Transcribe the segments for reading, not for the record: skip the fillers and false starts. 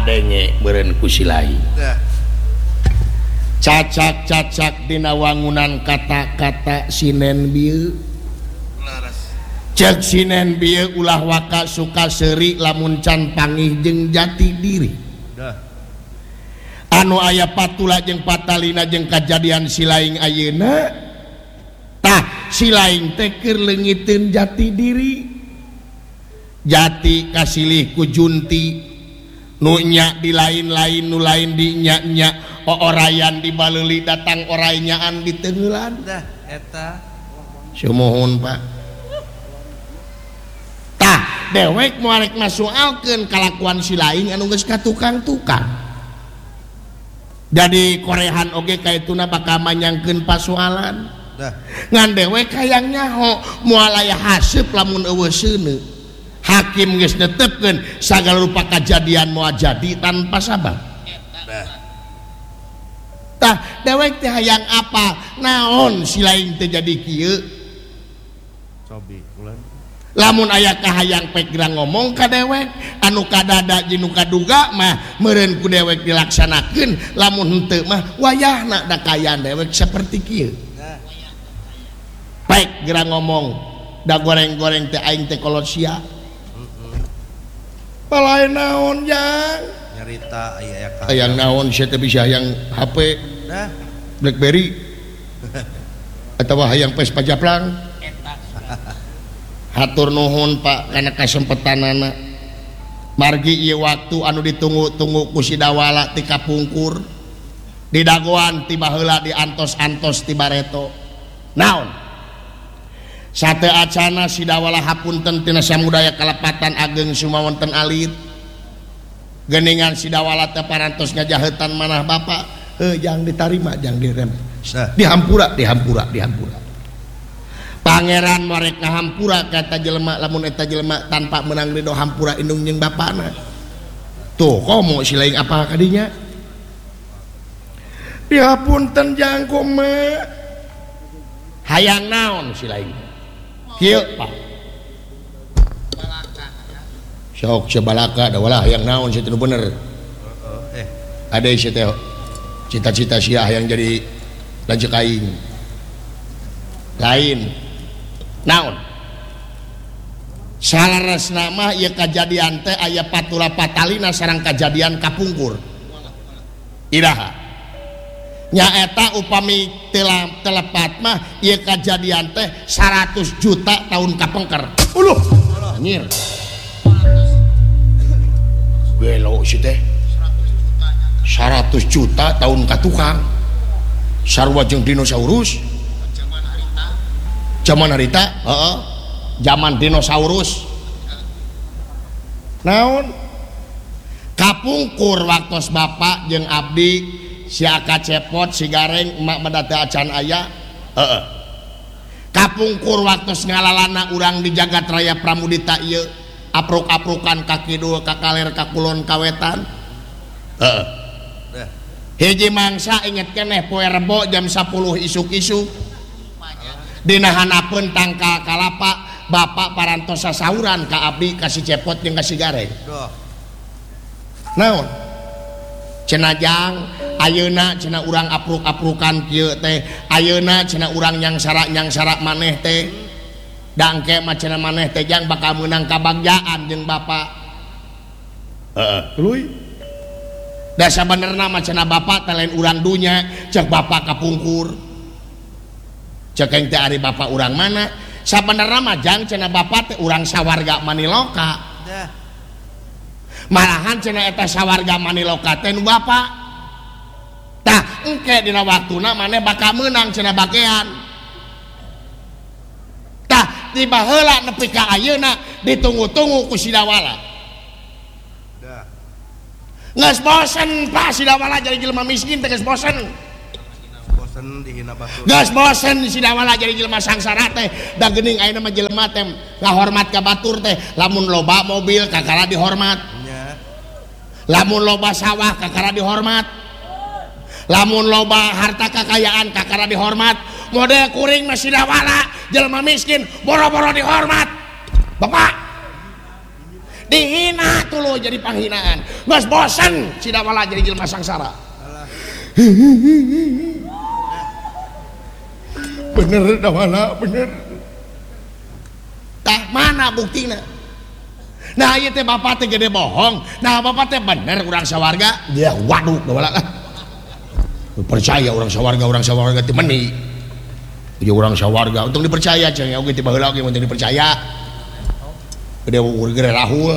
adanya beren kusilai cacak-cacak dina wangunan kata-kata sinen bieu cek sinen bieu ulah waka suka seri lamun can pangih jeung jati diri anu aya patula jeung patalina jeung kajadian silaing ayeuna tah silaing teh keur leungiteun jati diri jati kasilih ku junti nu nya di lain-lain nu lain di nya-nya orayan di baleuli datang oraynyaan di teungelan dah eta sumuhun Pak tah dewek moal rek masualkeun kalakuan silaing anu geus katukang-tukang jadi korehan oge kaituna bakal manyangkeun pasoalan ngan dewek hayang nyaho moal aya haseup lamun eueuh seuneu hakim geus netepkeun sagala rupa kajadian moal jadi tanpa sabab tah dewek teh hayang apa naon silaing teh jadi kieu cobi ulan lamun aya kahayang pek gerang ngomong ka dewek anu kadada jeung nu kaduga mah meureun ku dewek dilaksanakeun lamun henteu mah wayahna da kayaan dewek saperti kieu pek gerang ngomong da goreng-goreng teh aing teh kolot sia palain naon jang nyarita aya ka hayang naon sia teh bisa hayang HP nah BlackBerry atawa hayang Vespa Japlang hatur nuhun Pak kana kasempetanana margi ieu waktu anu ditunggu-tunggu ku si Dawala ti kapungkur di dagoan ti baheula diantos-antos ti bareto naon sate acana si Dawala hapunten tina samudaya kalepatan ageng sumawonten alit geuningan si Dawala teh parantos ngajaheutan manah Bapak jang ditarima jang direm dihampura Pangeran marek ngahampura kata jelema lamun eta jelema tanpa menang ridho hampura indung jeung bapana tuh komo silaing apa kadinya dihapunten jang koma hayang naon silaing kieu Pak sok sebalaka da walah hayang naon situ nu bener ada isi teh cita-cita sia hayang jadi lanceuk aing lain naon salaresna mah ieu kajadian teh aya patula patalina sareng kajadian kapungkur iraha nyaeta upami telepat mah ieu kajadian teh 100 juta tahun kapengker uluh anjir gelo si teh 100 juta tahun katukang sarua jeung dinosaurus zaman harita zaman dinosaurus naon kapungkur waktos bapak jeung abdi si aka cepot si gareng emak mada teu acan aya kapungkur waktos ngalalana urang di jagat raya Pramudita ieu apruk-aprukan ka kidul ka kaler ka kulon ka wetan hiji mangsa inget keneh poe Rebo jam 10 isuk-isuk dina hanapeun tangkal kalapa bapak parantos sasauran ka abdi kasih cepot jeung kasih gareng naon cenah jang ayeuna cenah urang apruk-aprukan kieu teh ayeuna cenah urang nyangsara maneh teh dangke mah cenah maneh teh jang bakal meunang kabagjaan jeung bapak tuluy da sabenerna mah cenah bapak teh lain urang dunya cek bapak kapungkur cek yang teh ari bapak urang mana sabenerna mah jang cenah bapak teh urang sawarga Maniloka malahan cenah eta sawarga Maniloka teh nu bapak tah engke dina waktuna maneh bakal meunang cenah bagean tah di baheula nepi ka ayeuna ditunggu-tunggu ku si Dawala geus bosen Pak si Dawala jadi jelema miskin teh geus bosen dihina batur geus bosen si Dawala jadi jelema sangsara teh da geuning ayeuna mah jelema teh ngahormat ka batur teh lamun loba mobil kakara dihormat lamun loba sawah kakara dihormat lamun loba harta kekayaan kakara dihormat model kuring mah si Dawala jelema miskin boro-boro dihormat Bapak dihina tuh jadi panghinaan geus bosen si Dawala jadi jelema sangsara. Bener Dawala bener tah mana buktina. Nah ieu teh bapak teh gede bohong, nah bapak teh bener urang sawarga. Ya waduh Dawala percaya orang sawarga teh meni ya orang sawarga untung dipercaya cenah oge ti baheula oge untung dipercaya gede rahul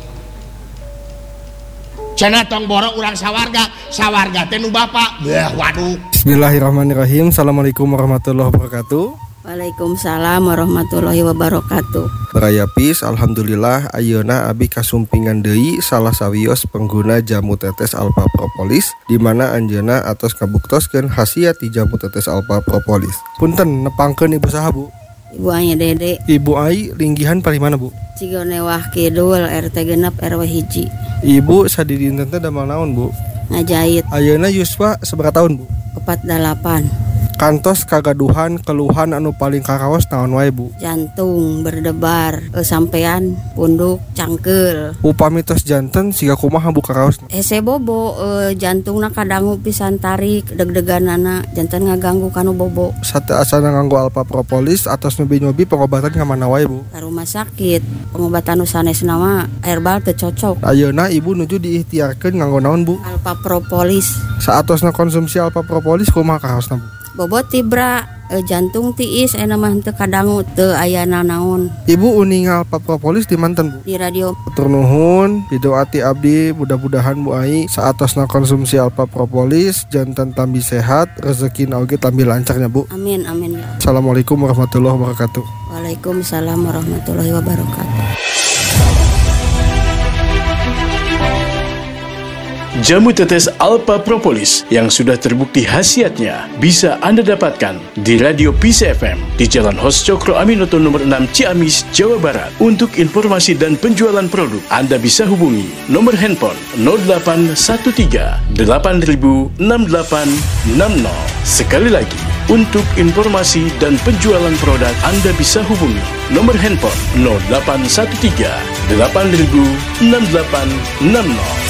cenah tong borong urang sawarga teh nu bapak ya waduh. Bismillahirrahmanirrahim. Assalamualaikum warahmatullahi wabarakatuh. Waalaikumsalam warahmatullahi wabarakatuh. Baraya Pis, alhamdulillah ayeuna abi kasumpingan deui salah sawios pengguna jamu tetes alpha propolis di mana anjeunna atos kabuktoskeun khasiat ti jamu tetes alpha propolis. Punten nepangkeun ibu saha Bu? Ibu Aya Dede. Ibu Ai linggihan paling mana Bu? Cigonewah Kidul RT genep RW hiji. Ibu sadidinten teh damel naon Bu? Ngajait. Ayeuna yuswa sabaraha tahun Bu? 48. Kantos kagaduhan keluhan anu paling karaos naon wae Bu? Jantung berdebar, sampean punduk cangkeul. Upami tos janten siga kumaha Bu karaos? Hese bobo jantungna kadangu pisan tarik deg-deganana janten ngaganggu kanu bobo. Sate asana nganggo alpha propolis atos nyobi-nyobi pengobatan ka mana wae Bu? Ka rumah sakit pengobatan nu sanesna mah herbal teu cocok. Ayeuna ibu nuju diikhtiarkeun nganggo naon Bu? Alpha propolis. Saatosna konsumsi alpha propolis kumaha karaosna Bu? Bobot tibra jantung tiis ena mah teu kadangu teu aya nanaon. Ibu uningal alpha propolis di manten Bu? Di radio. Hatur nuhun, pidoati abdi mudah-mudahan Bu Ai saatosna konsumsi alpha propolis janten tambi sehat, rezekina oge tambi lancarnya Bu. Amin amin ya. Assalamualaikum warahmatullahi wabarakatuh. Waalaikumsalam warahmatullahi wabarakatuh. Jamu tetes alpha propolis yang sudah terbukti khasiatnya bisa Anda dapatkan di Radio Peace FM di Jalan Hos Cokro Aminoto nomor 6 Ciamis, Jawa Barat. Untuk informasi dan penjualan produk, Anda bisa hubungi nomor handphone 0813 8000 6860. Sekali lagi, untuk informasi dan penjualan produk, Anda bisa hubungi nomor handphone 0813 8000 6860.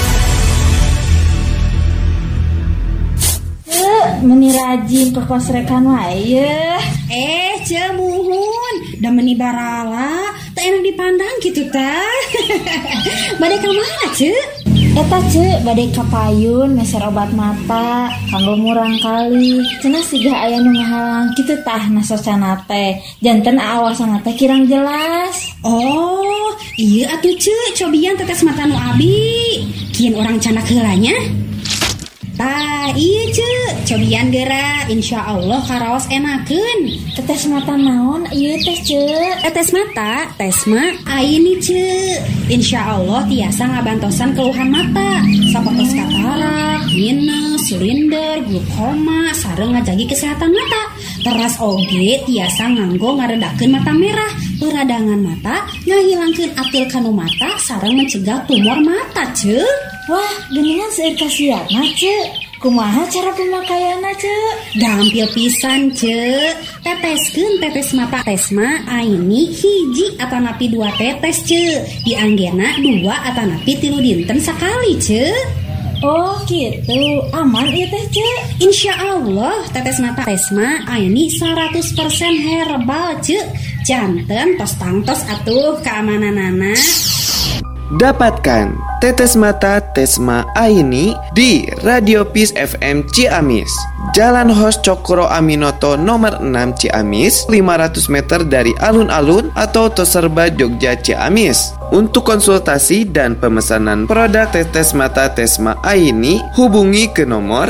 Meni rajin ke kosrekan wae. Cemuhun da meni barala tak enak dipandang gitu tah. Bade ka mana Ce? Eta Ce bade ka payun meser obat mata kanggo murang kali. Cenah siga aya nu ngahalang kitu tah nasocana teh. Janten aawasana teh kirang jelas. Oh, iya atuh Ce, cobian tetes mata nu abi. Kieun urang canak heulanya. Tah iya Ce, cobian geura insyaallah karaos enakeun. Tetes mata naon ieu teh Ce? Tetes mata, tes mah ini Ce. Insyaallah tiasa ngabantosan keluhan mata sapertos katarak, minus, silinder, glukoma, sareng ngajagi kesehatan mata. Teras oge tiasa nganggo ngaredakeun mata merah, peradangan mata, ngahilangkeun atil kanu mata sareng mencegah tumor mata Ce. Wah, geuningan seueur kasiatna Ce. Kumaha cara pemakaianna Ce? Gampil pisan Ce. Teteskeun tetes mata tesma aini hiji atanapi 2 tetes Ce. Dianggena 2 atanapi 3 dinten sakali Ce. Oh gitu, aman ieu teh Ce. Insyaallah tetes mata tesma aini 100% herbal Ce. Janten tos tangtos atuh keamananana. Dapatkan tetes mata Tesma Aini di Radio Peace FM Ciamis, Jalan Hos Cokro Aminoto nomor 6 Ciamis, 500 meter dari alun-alun atau Toserba Jogja Ciamis. Untuk konsultasi dan pemesanan produk tetes mata Tesma Aini, hubungi ke nomor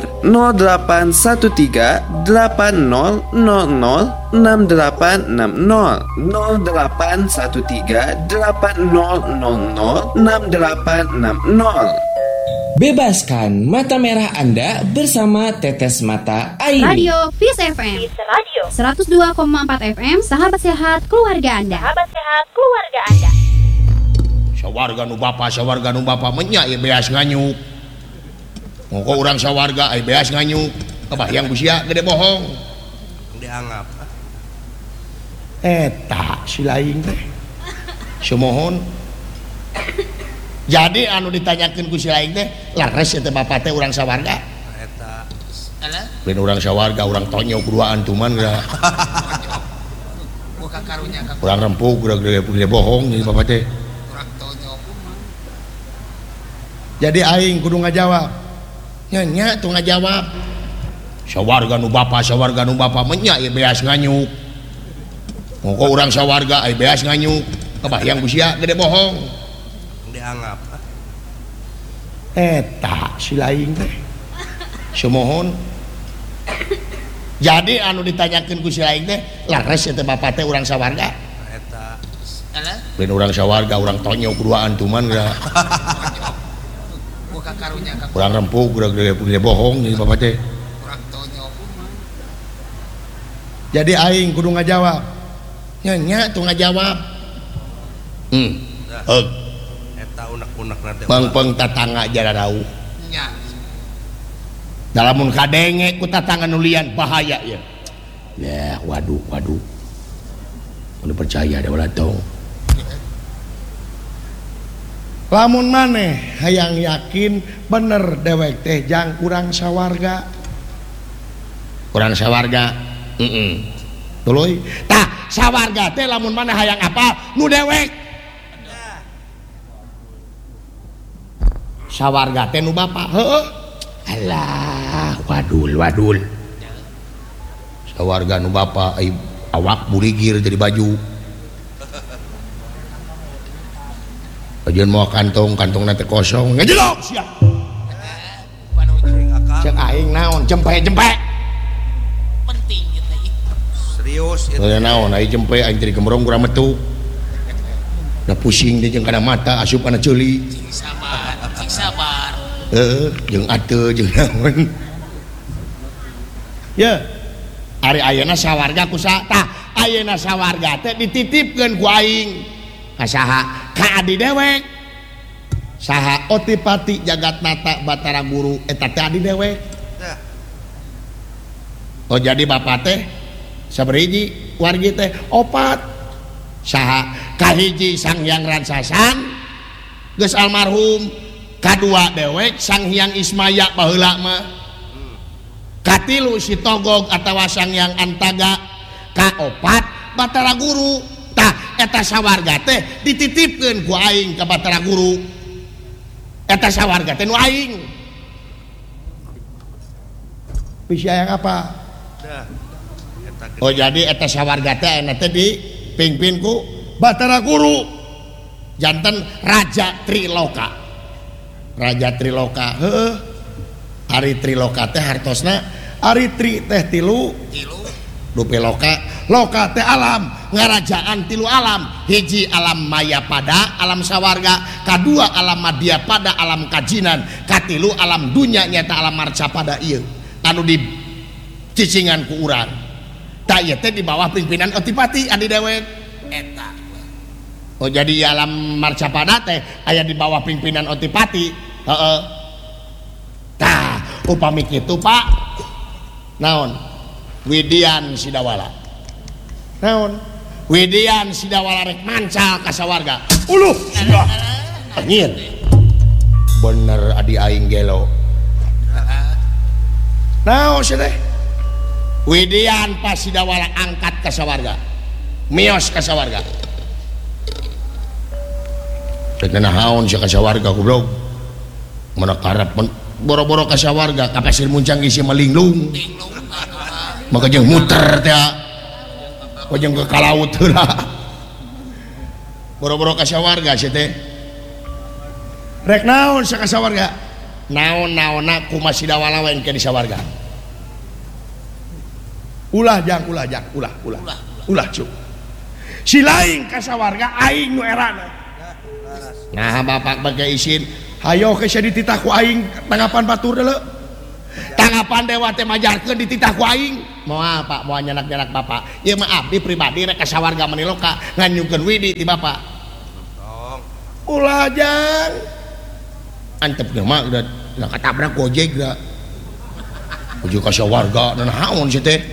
0813 8000 6860 0813 8000 6860. Bebaskan mata merah Anda bersama Tetes Mata Aini. Radio Peace FM. Peace Radio. 102,4 FM. Sahabat sehat keluarga Anda. Sahabat sehat keluarga Anda. Sawarga nu bapa menya ieu beas nganyuk. Mongko urang sawarga ai beas nganyuk. Kebayang busia gede bohong. Dianggap. Eta si laing teh. Sumohon. Jadi anu ditanyakeun ku si lain teh lares eta bapak teh urang sawarga eta lain urang sawarga urang tonyo kuduaan tuman geura buka karunya ka urang rempuk geura gede bohong jadi bapak teh urang tonyo kumaha jadi aing kudu ngajawab nya tuh ngajawab sawarga nu bapak menya ieu beas nganyuk mongko urang sawarga ai beas nganyuk kebayang busia gede bohong dianggap eta si lain teh semohon jadi anu ditanyakeun ku si lain teh lares eta bapak teh urang sawarga eta lain urang sawarga urang tonyo kuduaan tuman geura buka karunya ka urang rempuk geura gede bohong jadi bapak teh urang tonyo kumaha jadi aing kudu ngajawab nya tuh ngajawab eta unek-unek nanti peng tatangga jararau nya dalamun kadenge ku tatangga nulian bahaya ya waduh udah percaya ada ulah tong lamun maneh hayang yakin bener dewek teh jang urang sawarga tuluy tah sawarga teh lamun maneh hayang apa nu dewek sawarga teh nu bapak heueuh alah wadul sawarga nu bapak ai awak burigir jadi baju bagian mau kantong nanti kosong ngejelok siap cek aing naon jempe penting gitu serius ya naon aing jempe aing jadi gemrong kurang metu udah pusing dia jeung kana mata asup kana ceuli sabar jeung ate jeung naon ya ari ayeuna sawarga kusaha tah ayeuna sawarga teh dititipkeun ku aing ka saha ka adi dewek saha Otipati Jagatnata Batara Guru eta teh adi dewek oh jadi bapak teh saberhiji wargi teh opat saha kahiji Sang Hyang Ransasang geus almarhum kadua dewek Sang Hyang Ismaya baheula mah katilu si Togog atawa Sang Hyang Antaga kaopat Batara Guru tah eta sawarga teh dititipkeun ku aing ka Batara Guru eta sawarga teh nu aing bisa yang apa oh jadi eta sawarga teh ena teh dipingpin ku Batara Guru janten Raja Triloka heueuh ari Triloka teh hartosna ari Tri teh tilu dupe loka teh alam ngarajaan tilu alam hiji alam maya pada alam sawarga kadua alam madya pada alam kajinan katilu alam dunya nyata alam marca pada ieu anu di cicingan ku urang tah ieu teh di bawah pimpinan Otipati adi dewek eta oh jadi alam marca pada teh aya di bawah pimpinan Otipati heeh tah upami kitu Pak naon Widian Sidawala naon Widian Sidawala rek mancal ka sawarga uluh sudah anjir bener adi aing gelo naon sih teh Widian pas Sidawala angkat ka sawarga mios ka sawarga rek nahaon sia ka sawarga goblok mana karep boro-boro ka sawarga ka pasir muncang isi melinglung maka jeung muter teh jeung ke kalaut heula boro-boro ka sawarga sia teh rek naon sa ka sawarga naon-naonna kumaha Sidawala we engke di sawarga ulah cuk si lain ka sawarga aing nu erana nah bapak bage isin hayo ke sia dititah ku aing tanggapan batur deuleu tanggapan dewa teh majarkeun dititah ku aing moal Pak moal nyanak-nyanak bapak ieu mah abdi pribadi rek ka sawarga Maniloka nganyungkeun widi ti bapak ulah jang antep ge mah udah katabrak gojek da uju ka sawarga dan naon sih teh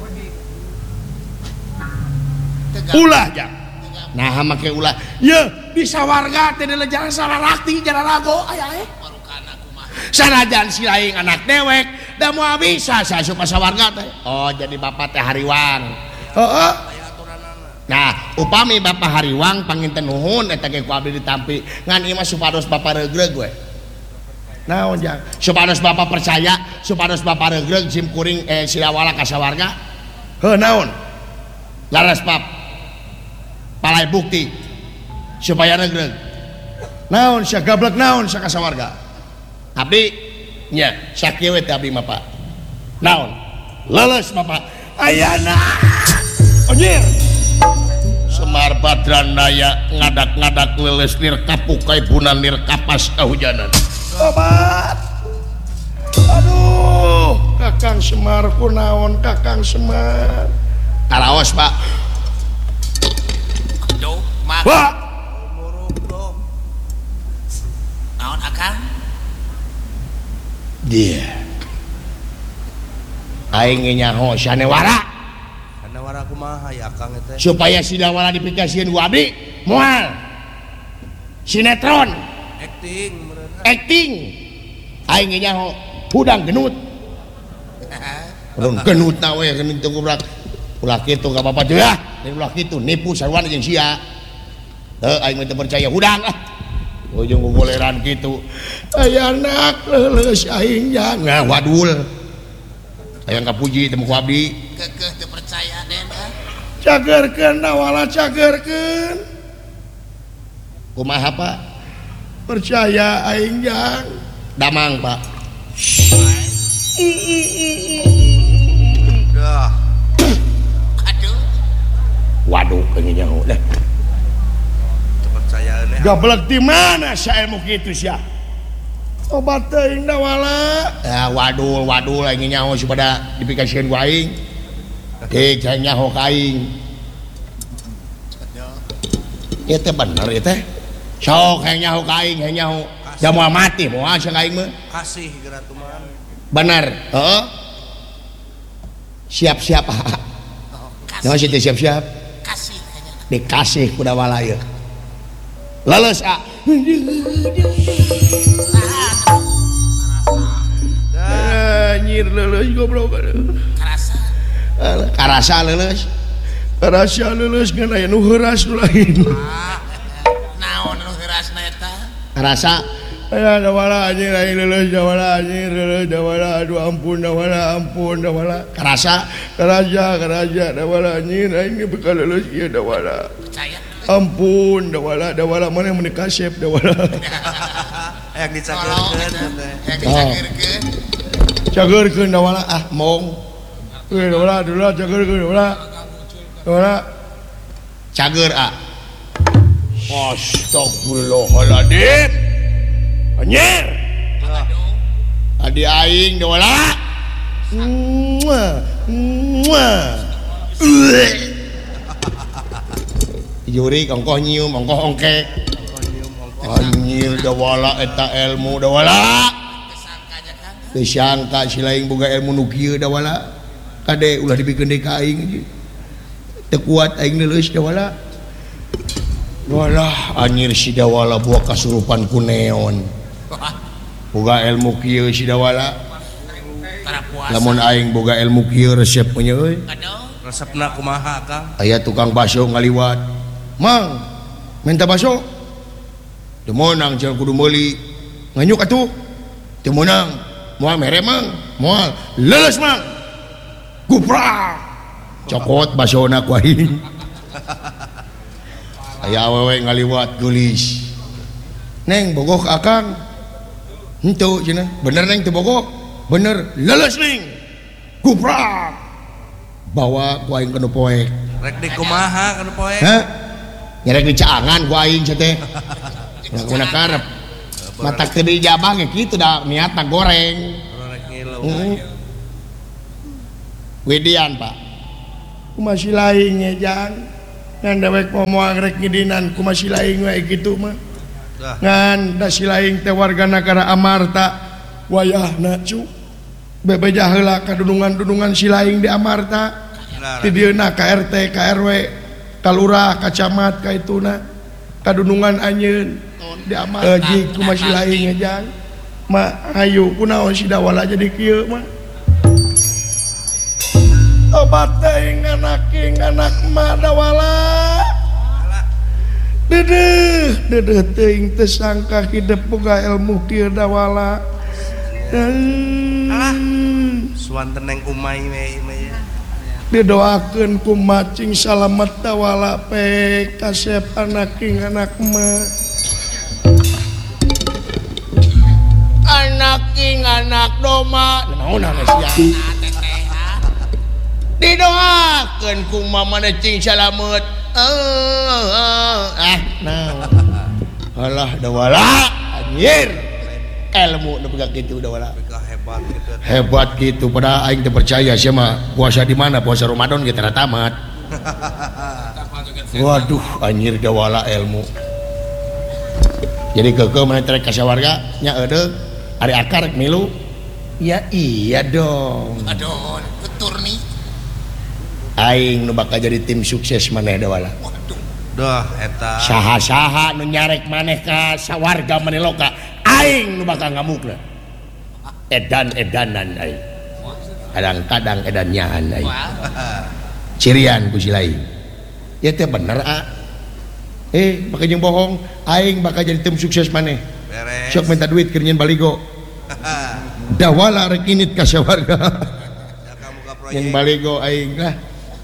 ulah jang nah make ulah ye bisa warga teh jalan salalaki jalan rago aya sanajan si laing anak dewek da moal bisa saasup sawarga teh. Oh jadi bapak teh hariwang. Heeh. Nah upami bapak hariwang panginten nuhun eta ge ku abdi ditampi ngan ieu mah supados bapak regreg we. Naon jang supados bapak percaya supados bapak regreg sim kuring sidawala ka sawarga. Heuh naon laras pap palai bukti supaya regreg naon sia gablek naon sa ka sawarga abdi nya sakieu teh abdi mah Pak naon leles Bapak ayana anjir Semar Badran Naya ngadak-ngadak leles lir kapukai punan lir kapas kahujanan obat aduh Kakang Semar kunaon Kakang Semar karaos Pak aduh mak Pak naon akang dia aing nyaho sanewara kumaha ya akang teh supaya sidawala dipikasieun ku abdi moal sinetron acting aing nyaho hudang genut urang genut na we geuning teu kubrak ulah kitu ka apa-apa teh ya ulah kitu nipu sarwana jeung sia teu aing teu percaya hudang ujung gogoleran gitu aya anak leuleus aing jang wadul aya kapuji temu ku abdi keukeuh teu percaya den cagerkeun dawala cagerkeun kumaha Pak percaya aing jang damang Pak dah aduh waduh pengen nyaho dah gablek di mana saya mau gitu sia obat teuing dawala ya wadul aing nyaho supaya dipikasieun ku aing teh can nyaho ka aing ieu teh bener ieu teh sok hayang nyaho ka aing hayang nyaho da moal mati moal sia ka aing mah kasih geura tuman bener heeh siap-siap naon sih teh siap-siap kasih dikasih ku dawala ieu leles anjir leles goblok karasa leles ngan aya nu heuras nu lain naon nu heurasna eta karasa aya dawala anjir aing leles dawala anjir leles dawala aduh ampun dawala karasa dawala anjir aing bekal leles ieu dawala percaya ampun dawala mana yang menikah chef dawala yang dicagerkeun cagerkeun dawala ah mong dawala cagerkeun dawala cager ah astagfirullahaladzim anjir adi aing dawala Yuri ongkoh nyium ongkoh ongkek anjir dawala eta ilmu dawala disangka si laing boga ilmu nu kieu dawala kade ulah dibikeun deui ka aing teu kuat aing leus dawala walah anjir si dawala buah kasurupan ku neon boga ilmu kieu si dawala lamun aing boga ilmu kieu resep nya euy resepna kumaha Kang aya tukang baso ngaliwat Mang, minta baso. Teu meunang cenah kudu meuli. Nganyuk atuh. Teu meunang. Moal mere Mang. Moal leles Mang. Guprak. Cokot basona ku aing. Aya awewe ngaliwat geulis. Neng bogoh ka Akang. Henteu cenah. Bener Neng teu bogoh. Bener leles Neng. Guprak. Bawa ku aing kana poek. Rek di kumaha kana poek? Hah? Nyerek di caangan ku aing teh. Nguna karep. Matak teu dijabang ge kitu da niatna goreng. Rek ngilu. Widian Pak. Kumaha si laing nya jang. Ngan dewek momoal rek ngidinan kumaha si laing we kitu mah. Ngan da si laing teh warga nagara Amarta wayahna cu. Bebeja heula kadudungan-dudungan si laing di Amarta. Ti dieuna ka RT, ka RW, ka lurah, ka camat, ka ituna. kadunungan anjeun jik ku masih lain ngejang ma ayo kunaon si dawala jadi kieu mah obat teh anak mah dawala dedeh teuing teu sangka hidup boga ilmu kieu dawala suan teneng umay me didoakeun ku macing salamet dawala pe kasep anak mah anak doma naon sia didoakeun ku mamana cing salamet naon alah dawala anjir ilmu nu pegang kitu dawala hebat gitu pada aing teu percaya sia mah puasa di mana puasa Ramadan ge tara tamat waduh anjir dawala ilmu jadi keke mana trek ka sawarga nya eudeuh ari akar milu ya iya dong aduh ketur nih aing nu bakal jadi tim sukses maneh dawala doh eta saha-saha nu nyarek maneh ka sawarga maneh loka aing nu bakal ngamukna edan-edanan aing kadang-kadang edannyaan aing cirian ku si lain ya teh bener bakal jeung bohong aing bakal jadi tim sukses maneh sok minta duit keur nyeun baligo dawala rek init ka sawarga nyeun baligo aing lah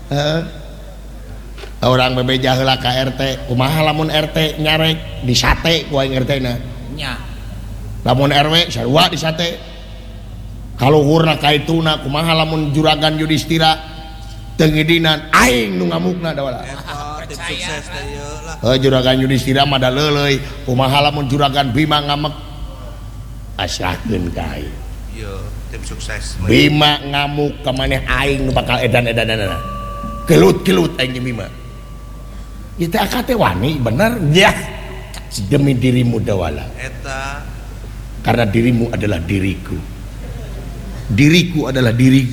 orang bebeja heula ka RT kumaha lamun RT nyarek disate ku aing RT na nya lamun RW sarua disate kaluhurna kaituna kumaha lamun juragan Yudhistira teu ngidinan aing nu ngamukna dawala tim sukses teh ieu lah juragan Yudhistira mah da leuleuy kumaha lamun juragan Bima ngamek asahkeun ka aing ieu tim sukses Bima ngamuk ka maneh aing nu bakal edan-edanana gelut-gelut aing jeung Bima ieu teh akate wani bener ya demi dirimu dawala eta karena dirimu adalah diriku adalah diri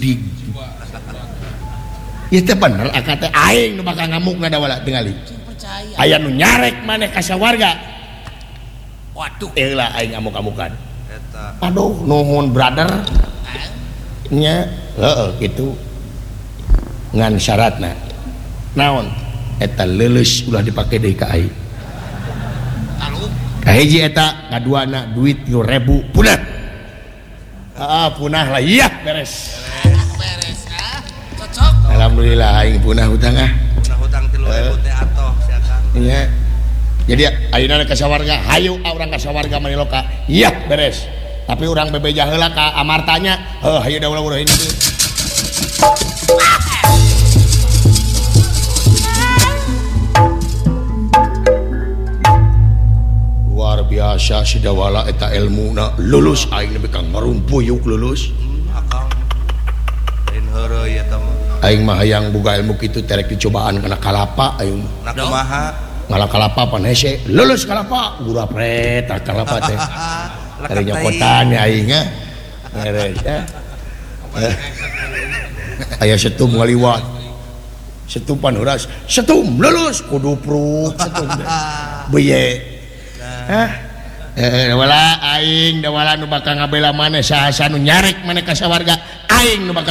ya teh bener akate aing nu bakal ngamukna dawala tingali aya nu nyarek maneh ka sawarga waduh eulah aing ngamuk-ngamukan eta aduh nuhun brother nya heuh kitu ngan syaratna naon eta leuleus ulah dipake deui ka aing kahiji eta kaduana duit 3.000 punah punah lah iya beres cocok alhamdulillah aing punah hutang 3.000 teh atoh sia Kang iya jadi ayeuna ka sawarga hayu urang ka sawarga mani loka iya beres tapi urang bebeja heula ka amartanya hayu da ulah ini luar biasa si dawala eta ilmuna lulus aing nepi ka ngarumpuyuk lulus akang lain heureuy eta mah aing mah hayang boga ilmu kitu terek dicobaan kana kalapa aing na kumaha ngala kalapa pan hese lulus kalapa gura pret kalapa teh ari nyokotan aing beres aya setum ngaliwat setupan uras setum lulus kudu pruk setum beye dawala aing dawala nu bakal ngabela maneh saha nu nyarek maneh ka sawarga aing nu bakal